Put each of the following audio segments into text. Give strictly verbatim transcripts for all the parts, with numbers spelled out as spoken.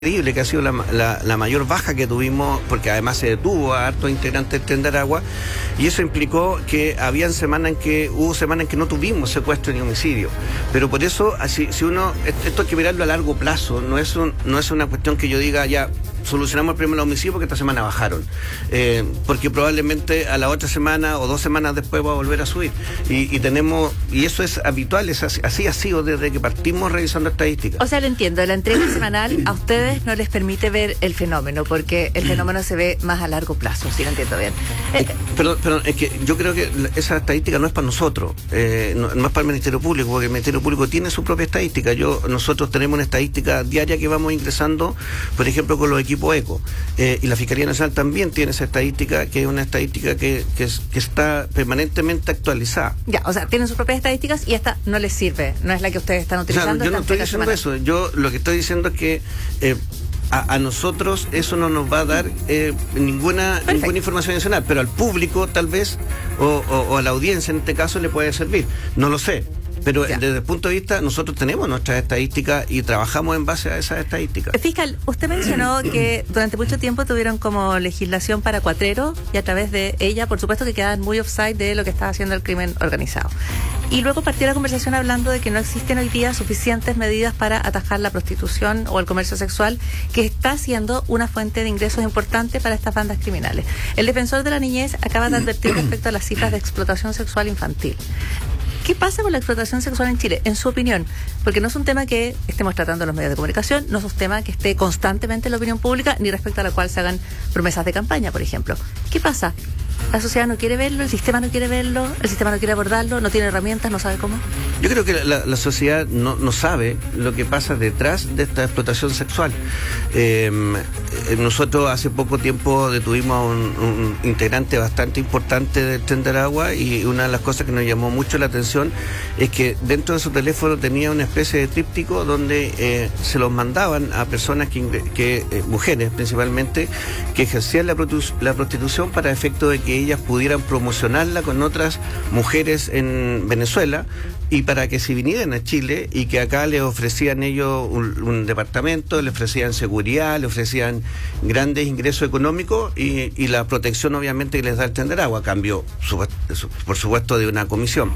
Increíble, que ha sido la, la, la mayor baja que tuvimos, porque además se detuvo a hartos integrantes del Tren de Aragua, y eso implicó que habían semanas en que hubo semanas en que no tuvimos secuestro ni homicidio. Pero por eso, así, si uno, esto hay que mirarlo a largo plazo, no es un, no es una cuestión que yo diga ya solucionamos el problema del homicidio porque esta semana bajaron, eh, porque probablemente a la otra semana o dos semanas después va a volver a subir, y, y tenemos, y eso es habitual, es así, así ha sido desde que partimos revisando estadísticas. O sea, lo entiendo, la entrega semanal a ustedes no les permite ver el fenómeno, porque el fenómeno se ve más a largo plazo, si lo entiendo bien. Eh, perdón, perdón, es que yo creo que esa estadística no es para nosotros, eh, no, no es para el Ministerio Público, porque el Ministerio Público tiene su propia estadística. Yo, nosotros tenemos una estadística diaria que vamos ingresando, por ejemplo, con los equipo ECO, eh, y la Fiscalía Nacional también tiene esa estadística, que es una estadística que, que, es, que está permanentemente actualizada. Ya, o sea, tienen sus propias estadísticas y esta no les sirve, no es la que ustedes están utilizando. O sea, yo no estoy diciendo semanal. eso, yo lo que estoy diciendo es que eh, a, a nosotros eso no nos va a dar eh, ninguna, ninguna información adicional, pero al público tal vez, o, o, o a la audiencia en este caso le puede servir, no lo sé. Pero ya, desde el punto de vista, nosotros tenemos nuestras estadísticas y trabajamos en base a esas estadísticas. Fiscal, usted mencionó que durante mucho tiempo tuvieron como legislación para cuatreros y a través de ella, por supuesto, que quedaban muy offside de lo que estaba haciendo el crimen organizado. Y luego partió la conversación hablando de que no existen hoy día suficientes medidas para atajar la prostitución o el comercio sexual, que está siendo una fuente de ingresos importante para estas bandas criminales. El defensor de la niñez acaba de advertir respecto a las cifras de explotación sexual infantil. ¿Qué pasa con la explotación sexual en Chile, en su opinión? Porque no es un tema que estemos tratando en los medios de comunicación, no es un tema que esté constantemente en la opinión pública, ni respecto a la cual se hagan promesas de campaña, por ejemplo. ¿Qué pasa? ¿La sociedad no quiere verlo? ¿El sistema no quiere verlo? ¿El sistema no quiere abordarlo? ¿No tiene herramientas? ¿No sabe cómo? Yo creo que la, la sociedad no, no sabe lo que pasa detrás de esta explotación sexual. Eh, nosotros hace poco tiempo detuvimos a un, un integrante bastante importante del Tren de Aragua, y una de las cosas que nos llamó mucho la atención es que dentro de su teléfono tenía una especie de tríptico donde eh, se los mandaban a personas, que, que eh, mujeres principalmente, que ejercían la, prostitu- la prostitución para efecto de que ellas pudieran promocionarla con otras mujeres en Venezuela, y para que se vinieran a Chile y que acá les ofrecían ellos un, un departamento, les ofrecían seguridad, les ofrecían grandes ingresos económicos y, y la protección obviamente que les da el Tren de Aragua, a cambio su, su, por supuesto de una comisión.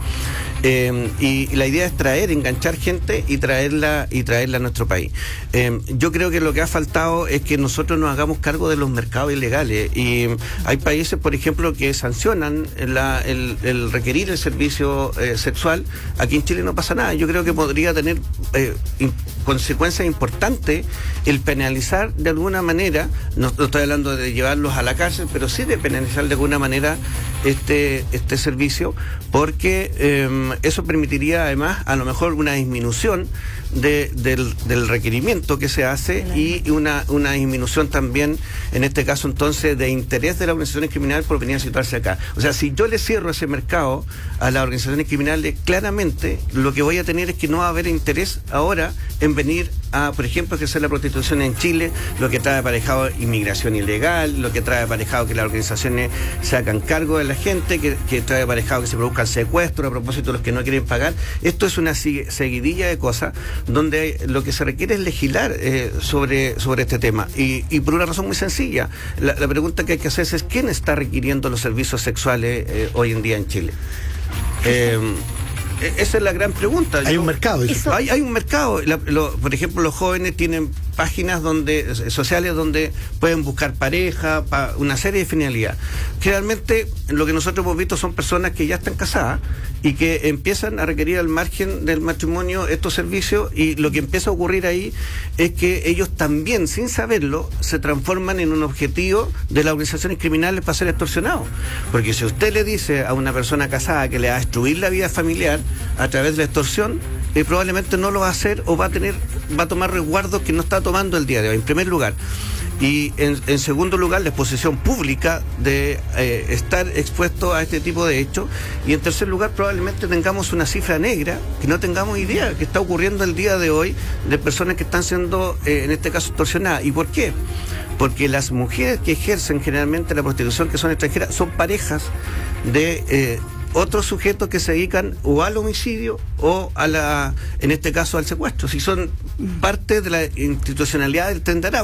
Eh, y, y la idea es traer, enganchar gente y traerla y traerla a nuestro país. Eh, yo creo que lo que ha faltado es que nosotros nos hagamos cargo de los mercados ilegales, y hay países, por ejemplo, que sancionan la, el, el requerir el servicio eh, sexual. Aquí en Chile no pasa nada. Yo creo que podría tener eh, in, consecuencias importantes el penalizar de alguna manera, no, no estoy hablando de llevarlos a la cárcel, pero sí de penalizar de alguna manera este, este servicio, porque eh, eso permitiría además a lo mejor una disminución de, del, del requerimiento que se hace, y una, una disminución también, en este caso entonces, de interés de las organizaciones criminales por venir a situarse acá. O sea, si yo le cierro ese mercado a las organizaciones criminales, claramente lo que voy a tener es que no va a haber interés ahora en venir a, por ejemplo, ejercer la prostitución en Chile, lo que trae aparejado inmigración ilegal, lo que trae aparejado que las organizaciones se hagan cargo de la gente, que, que trae aparejado que se produzcan secuestros a propósito de los que no quieren pagar. Esto es una seguidilla de cosas donde lo que se requiere es legislar eh, sobre, sobre este tema, y, y por una razón muy sencilla. La, la pregunta que hay que hacerse es: ¿quién está requiriendo los servicios sexuales eh, hoy en día en Chile? Eh, Esa es la gran pregunta. Hay Yo, un mercado. Eso. Hay, hay un mercado. La, lo, por ejemplo, los jóvenes tienen páginas donde sociales donde pueden buscar pareja, pa, una serie de finalidades. Generalmente lo que nosotros hemos visto son personas que ya están casadas y que empiezan a requerir al margen del matrimonio estos servicios, y lo que empieza a ocurrir ahí es que ellos también, sin saberlo, se transforman en un objetivo de las organizaciones criminales para ser extorsionados. Porque si usted le dice a una persona casada que le va a destruir la vida familiar a través de la extorsión, eh, probablemente no lo va a hacer, o va a tener, va a tomar resguardos que no está tomando el día de hoy, en primer lugar. Y en, en segundo lugar, la exposición pública de eh, estar expuesto a este tipo de hechos. Y en tercer lugar, probablemente tengamos una cifra negra que no tengamos idea que está ocurriendo el día de hoy, de personas que están siendo, eh, en este caso, extorsionadas. ¿Y por qué? Porque las mujeres que ejercen generalmente la prostitución, que son extranjeras, son parejas de... Eh, otros sujetos que se dedican o al homicidio o a la, en este caso, al secuestro. Si son parte de la institucionalidad del Tren de Aragua.